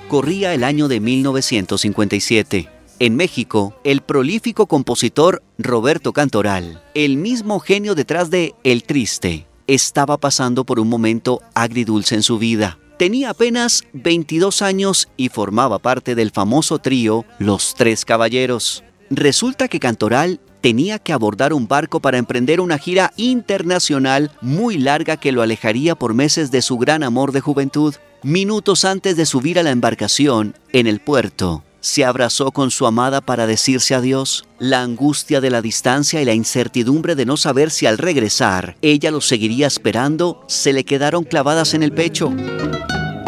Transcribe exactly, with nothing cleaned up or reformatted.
Corría el año de mil novecientos cincuenta y siete. En México, el prolífico compositor Roberto Cantoral, el mismo genio detrás de El Triste, estaba pasando por un momento agridulce en su vida. Tenía apenas veintidós años y formaba parte del famoso trío Los Tres Caballeros. Resulta que Cantoral tenía que abordar un barco para emprender una gira internacional muy larga que lo alejaría por meses de su gran amor de juventud. Minutos antes de subir a la embarcación, en el puerto, se abrazó con su amada para decirse adiós. La angustia de la distancia y la incertidumbre de no saber si al regresar ella lo seguiría esperando se le quedaron clavadas en el pecho.